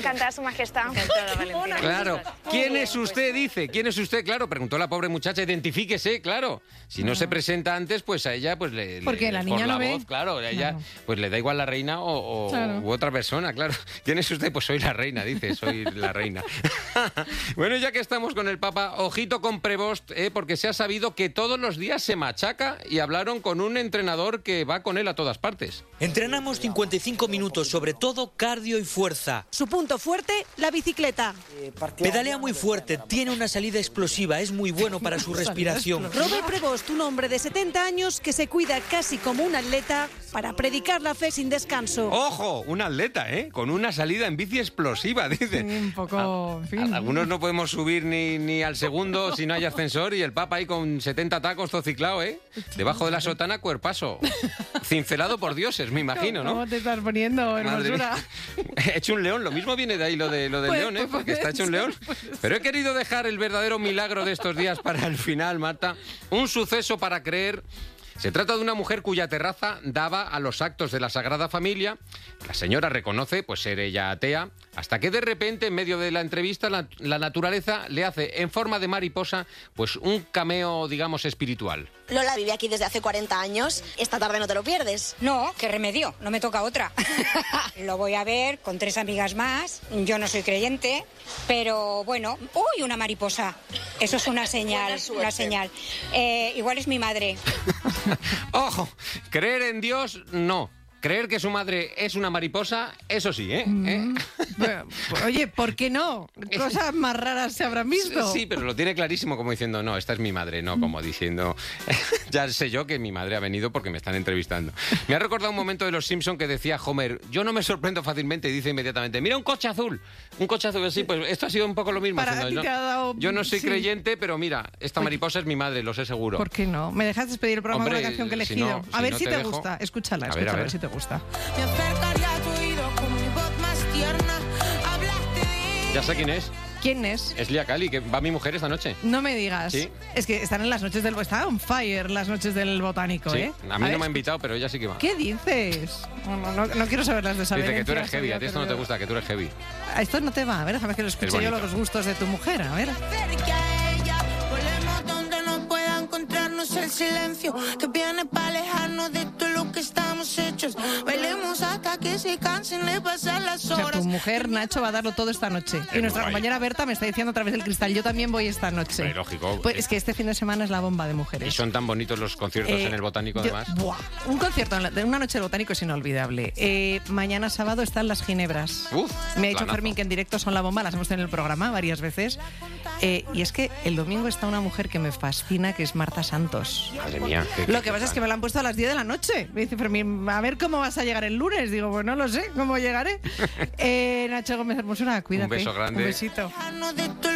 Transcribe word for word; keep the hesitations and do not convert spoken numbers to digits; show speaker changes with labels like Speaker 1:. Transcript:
Speaker 1: Encantada, Su Majestad.
Speaker 2: Encantada, Valentina.
Speaker 3: Claro. ¿Quién es usted, dice? ¿Quién es usted? Claro, preguntó la pobre muchacha. Identifíquese, claro. Si no, no. se presenta antes, pues a ella pues le...
Speaker 2: Porque
Speaker 3: le,
Speaker 2: la niña
Speaker 3: por
Speaker 2: no
Speaker 3: la
Speaker 2: ve.
Speaker 3: voz, claro. A ella
Speaker 2: Claro.
Speaker 3: pues le da igual la reina o, o
Speaker 2: claro.
Speaker 3: u otra persona, claro. ¿Quién es usted? Pues soy la reina, dice. Soy la reina. Bueno, ya que estamos con el Papa, ojito con Prevost, eh, porque se ha sabido que todos los días se machaca y hablaron con un entrenador que va con él a todas partes.
Speaker 4: Entrenamos cincuenta y cinco minutos, sobre todo cardio y fuerza.
Speaker 5: Su punto fuerte, la bicicleta.
Speaker 4: Pedalea muy fuerte, tiene una salida explosiva, es muy bueno para su respiración.
Speaker 5: Robert Prevost, un hombre de setenta años que se cuida casi como un atleta para predicar la fe sin descanso.
Speaker 3: ¡Ojo! Un atleta, ¿eh? Con una salida en bici explosiva, dice.
Speaker 2: Sí, un poco... En fin.
Speaker 3: Algunos no podemos subir ni, ni al segundo si no hay ascensor y el Papa ahí con setenta tacos tociclado, ¿eh? Debajo de la sotana, cuerpazo. Cincelado por dioses, me imagino, ¿no?
Speaker 2: ¿Cómo te estás poniendo, hermosura?
Speaker 3: He hecho un león, lo mismo viene de ahí lo, de, lo del
Speaker 2: Pues,
Speaker 3: león, ¿eh?
Speaker 2: pues,
Speaker 3: Porque está hecho un león. Pero he querido dejar el verdadero milagro de estos días para el final, Marta. Un suceso para creer. Se trata de una mujer cuya terraza daba a los actos de la Sagrada Familia. La señora reconoce pues ser ella atea, hasta que de repente, en medio de la entrevista, la, la naturaleza le hace en forma de mariposa pues un cameo, digamos, espiritual.
Speaker 6: Lola vive aquí desde hace cuarenta años. Esta tarde no te lo pierdes.
Speaker 7: No, qué remedio, no me toca otra. Lo voy a ver con tres amigas más. Yo no soy creyente, pero bueno. ¡Uy, una mariposa! Eso es una señal, una señal. Eh, igual es mi madre.
Speaker 3: ¡Ojo! Creer en Dios, no. Creer que su madre es una mariposa, eso sí, ¿eh?
Speaker 2: Mm.
Speaker 3: ¿Eh?
Speaker 2: Bueno, oye, ¿por qué no? Cosas más raras se habrán visto.
Speaker 3: Sí, pero lo tiene clarísimo como diciendo, no, esta es mi madre, no como diciendo, ya sé yo que mi madre ha venido porque me están entrevistando. Me ha recordado un momento de Los Simpson que decía Homer, yo no me sorprendo fácilmente, y dice inmediatamente, mira un coche azul, un coche azul, sí, pues esto ha sido un poco lo mismo.
Speaker 2: Para
Speaker 3: haciendo,
Speaker 2: ti
Speaker 3: ¿no?
Speaker 2: te ha dado...
Speaker 3: Yo no soy
Speaker 2: sí.
Speaker 3: creyente, pero mira, esta mariposa es mi madre, lo sé seguro.
Speaker 2: ¿Por qué no? ¿Me dejas despedir el programa
Speaker 3: Hombre,
Speaker 2: con la canción que he
Speaker 3: si
Speaker 2: elegido?
Speaker 3: no-
Speaker 2: a
Speaker 3: si
Speaker 2: ver
Speaker 3: no
Speaker 2: si
Speaker 3: te
Speaker 2: te,
Speaker 3: dejo.
Speaker 2: gusta. Escúchala,
Speaker 3: A ver,
Speaker 2: escúchala,
Speaker 3: a
Speaker 2: a ver
Speaker 3: ver.
Speaker 2: si te gusta.
Speaker 8: Me acercaría a tu oído con mi voz más tierna. Hablaste de...
Speaker 3: Ya sé quién es,
Speaker 2: ¿Quién es?
Speaker 3: es Lia Cali, que va mi mujer esta noche.
Speaker 2: No me digas.
Speaker 3: Sí.
Speaker 2: Es que están en las noches del... Está on fire las noches del botánico,
Speaker 3: Sí,
Speaker 2: ¿eh?
Speaker 3: a mí
Speaker 2: ver,
Speaker 3: no me ha invitado, pero ella sí que va.
Speaker 2: ¿Qué dices? No, no, no, no quiero saber las
Speaker 3: Dice que tú
Speaker 2: desavenencias.
Speaker 3: eres heavy, a ti esto no te
Speaker 2: pero-
Speaker 3: gusta, que tú eres heavy.
Speaker 2: A esto no te va. A ver, déjame que lo escuche yo
Speaker 3: bonito.
Speaker 2: los gustos de tu mujer. A ver.
Speaker 8: Cerca a ella, volemos donde no pueda encontrarnos el silencio que viene para alejarnos de todo lo que estamos hechos. Bailemos hasta que se cansen de pasar las
Speaker 2: O sea,
Speaker 8: horas.
Speaker 2: tu mujer, Nacho, va a darlo todo esta noche. Y nuestra
Speaker 3: guay.
Speaker 2: compañera Berta me está diciendo a través del cristal, yo también voy esta noche.
Speaker 3: Hombre, lógico.
Speaker 2: Pues es que este fin de semana es la bomba de mujeres.
Speaker 3: Y son tan bonitos los conciertos
Speaker 2: Eh,
Speaker 3: en el Botánico,
Speaker 2: yo-
Speaker 3: además.
Speaker 2: buah, un concierto, en la- de una noche del Botánico es inolvidable. Eh, mañana sábado están las Ginebras.
Speaker 3: Uf,
Speaker 2: Me ha dicho
Speaker 3: planazo.
Speaker 2: Fermín que en directo son la bomba, las hemos tenido en el programa varias veces. Eh, y es que el domingo está una mujer que me fascina, que es Marta Santos.
Speaker 3: Madre mía. qué-
Speaker 2: Lo
Speaker 3: qué
Speaker 2: que pasa es
Speaker 3: cosa.
Speaker 2: que me la han puesto a las diez de la noche. Me dice Fermín, a ver cómo vas a llegar el lunes. Digo, pues no lo sé, ¿cómo llegaré? Eh, Nacho Gómez Hermosura, cuídate.
Speaker 3: beso grande.
Speaker 2: Un besito.
Speaker 8: Alejarnos de todo